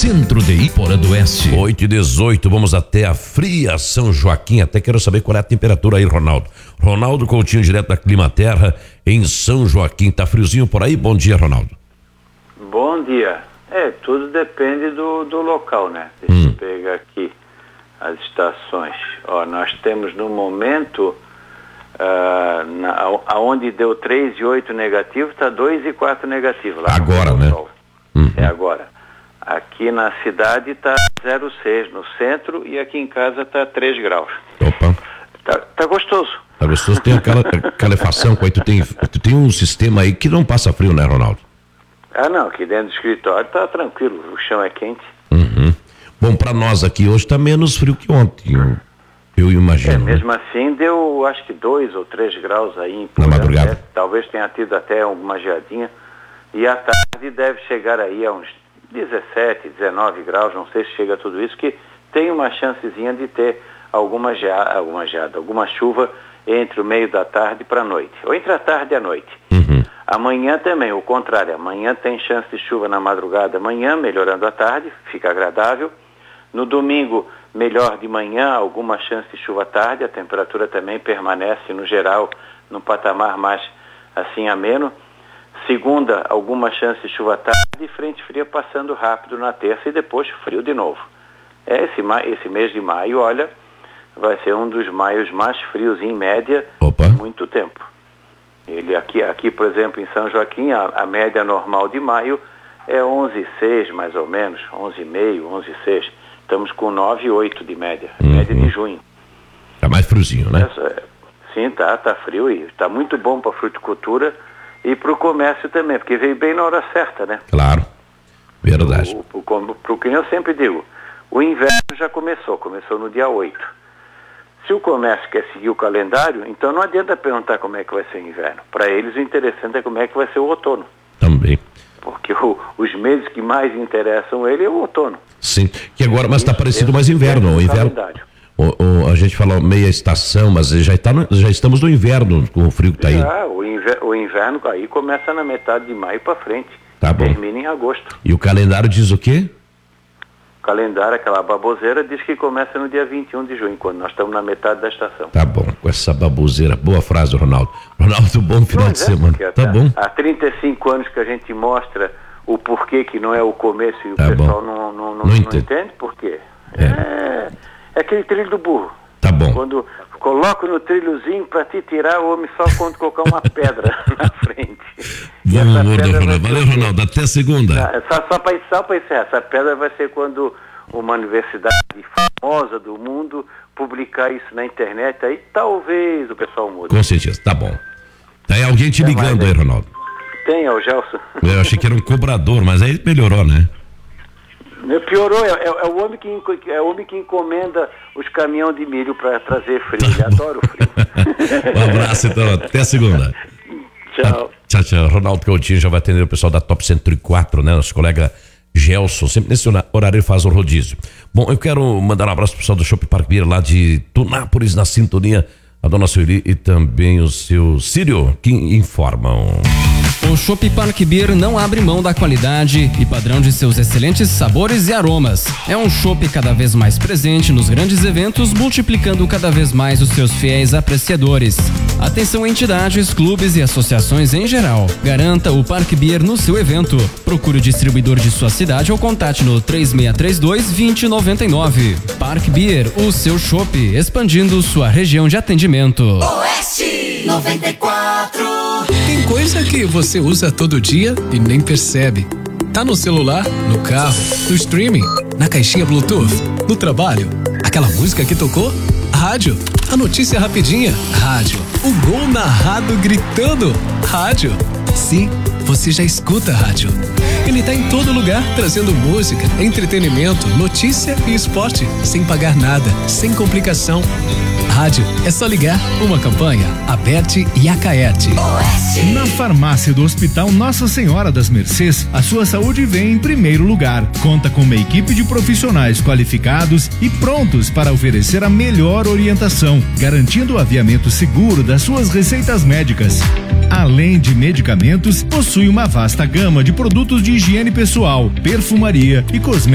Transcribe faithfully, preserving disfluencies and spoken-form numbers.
Centro de Iporã do Oeste. oito e dezoito, vamos até a fria São Joaquim. Até quero saber qual é a temperatura aí, Ronaldo. Ronaldo Coutinho, direto da Climaterra, em São Joaquim. Tá friozinho por aí? Bom dia, Ronaldo. Bom dia. É, tudo depende do, do local, né? Deixa Hum. eu pegar aqui as estações. Ó, nós temos no momento, ah, na, aonde deu três e oito negativo, está dois e quatro negativo. Lá Agora, né? Uhum. É agora. Aqui na cidade está zero vírgula seis no centro e aqui em casa está três graus. Opa. Tá, tá gostoso. Tá gostoso, tem aquela calefação, aí tu tem, tu tem um sistema aí que não passa frio, né, Ronaldo? Ah, não, aqui dentro do escritório tá tranquilo, o chão é quente. Uhum. Bom, para nós aqui hoje tá menos frio que ontem, eu, eu imagino. É, mesmo assim deu, acho que dois ou três graus aí em Na madrugada. Né? Talvez tenha tido até alguma geadinha. E à tarde deve chegar aí a uns dezessete, dezenove graus, não sei se chega a tudo isso, que tem uma chancezinha de ter alguma geada, alguma geada, alguma chuva entre o meio da tarde para a noite, ou entre a tarde e a noite. Uhum. Amanhã também, o contrário, amanhã tem chance de chuva na madrugada, amanhã melhorando à tarde, fica agradável. No domingo, melhor de manhã, alguma chance de chuva à tarde, a temperatura também permanece no geral no patamar mais assim ameno. Segunda, alguma chance de chuva à tarde e frente fria passando rápido na terça e depois frio de novo. Esse, esse mês de maio, olha, vai ser um dos maios mais frios em média Opa. há muito tempo. Ele aqui, aqui, por exemplo, em São Joaquim, a, a média normal de maio é onze vírgula seis mais ou menos, onze vírgula cinco, onze vírgula seis. Estamos com nove vírgula oito de média, Uhum. média de junho. Tá mais friozinho, né? Essa, sim, tá, tá frio e tá muito bom para a fruticultura e para o comércio também, porque veio bem na hora certa, né? Claro, verdade. Para o que eu sempre digo, o inverno já começou, começou no dia oito. Se o comércio quer seguir o calendário, então não adianta perguntar como é que vai ser o inverno. Para eles o interessante é como é que vai ser o outono. Também. Porque o, os meses que mais interessam ele é o outono. Sim, que agora, mas está parecido mais inverno. O inverno. O, o, a gente fala meia estação, mas já, tá no, já estamos no inverno com o frio que está aí. Ah, o, inver, o inverno aí começa na metade de maio para frente. Tá bom. Termina em agosto. E o calendário diz o quê? O calendário, aquela baboseira, diz que começa no dia vinte e um de junho, quando nós estamos na metade da estação. Tá bom, com essa baboseira. Boa frase, Ronaldo. Ronaldo, bom final Pois de é, semana. Tá há, bom. Há trinta e cinco anos que a gente mostra o porquê que não é o começo e o Tá pessoal bom. não, não, não, Não não entende. entende por quê. É. É, é aquele trilho do burro. Tá bom. Quando coloco no trilhozinho para te tirar, o homem só quando colocar uma pedra na frente. E Vamos, essa Ronaldo. pedra vai Valeu, ser- Ronaldo. Até segunda. Ah, Só, só para só para encerrar, essa pedra vai ser quando uma universidade famosa do mundo publicar isso na internet, aí talvez o pessoal mude. Com certeza. Tá bom. Tem alguém te Até ligando mais, aí, Ronaldo. Tem, é o Gelson. Eu achei que era um cobrador, mas aí melhorou, né? Piorou, é, é, é o homem que, enco- é o homem que encomenda os caminhões de milho para trazer frio. Ele adora o frio. Um abraço, então. Até segunda. Tchau. Tchau, tchau. Ronaldo Coutinho já vai atender o pessoal da Top cento e quatro, né? Nosso colega Gelson, sempre nesse horário ele faz o rodízio. Bom, eu quero mandar um abraço pro pessoal do Shopping Park Beer lá de Tunápolis, na sintonia, a dona Sueli e também o seu Círio, que informam. O Shopping Park Beer não abre mão da qualidade e padrão de seus excelentes sabores e aromas. É um chopp cada vez mais presente nos grandes eventos, multiplicando cada vez mais os seus fiéis apreciadores. Atenção entidades, clubes e associações em geral. Garanta o Park Beer no seu evento. Procure o distribuidor de sua cidade ou contate no três seis três dois, dois zero nove nove. Park Beer, o seu chopp, expandindo sua região de atendimento. Oeste noventa e quatro. Tem coisa que você usa todo dia e nem percebe. Tá no celular, no carro, no streaming, na caixinha Bluetooth, no trabalho. Aquela música que tocou? Rádio. A notícia rapidinha? Rádio. O gol narrado gritando? Rádio. Sim, você já escuta rádio. Ele tá em todo lugar, trazendo música, entretenimento, notícia e esporte, sem pagar nada, sem complicação. Rádio, é só ligar. Uma campanha, Aberte e Acaerte. Na farmácia do Hospital Nossa Senhora das Mercês, a sua saúde vem em primeiro lugar. Conta com uma equipe de profissionais qualificados e prontos para oferecer a melhor orientação, garantindo o aviamento seguro das suas receitas médicas. Além de medicamentos, possui uma vasta gama de produtos de higiene pessoal, perfumaria e cosméticos